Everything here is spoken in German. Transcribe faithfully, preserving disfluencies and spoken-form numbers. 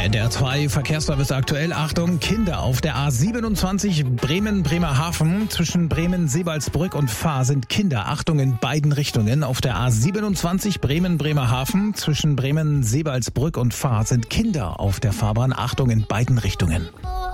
N D R zwei Verkehrsservice aktuell. Achtung, Kinder auf der A siebenundzwanzig Bremen-Bremerhaven. Zwischen Bremen-Sebalsbrück und Fahr sind Kinder. Achtung in beiden Richtungen. Auf der A siebenundzwanzig Bremen-Bremerhaven. Zwischen Bremen-Sebalsbrück und Fahr sind Kinder auf der Fahrbahn. Achtung in beiden Richtungen.